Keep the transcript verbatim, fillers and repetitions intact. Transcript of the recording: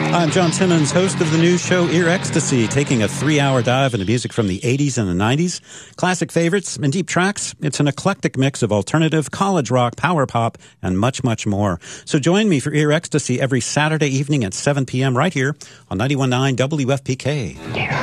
I'm John Timmons, host of the news show Ear Ecstasy, taking a three-hour dive into music from the eighties and the nineties, classic favorites, and deep tracks. It's an eclectic mix of alternative, college rock, power pop, and much, much more. So join me for Ear Ecstasy every Saturday evening at seven p.m. right here on ninety-one point nine W F P K. Ear